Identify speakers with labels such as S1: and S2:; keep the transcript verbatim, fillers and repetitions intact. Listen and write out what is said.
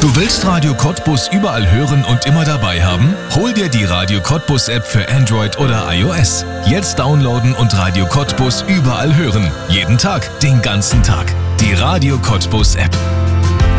S1: Du willst Radio Cottbus überall hören und immer dabei haben? Hol dir die Radio Cottbus App für Android oder iOS. Jetzt downloaden und Radio Cottbus überall hören. Jeden Tag, den ganzen Tag. Die Radio Cottbus App.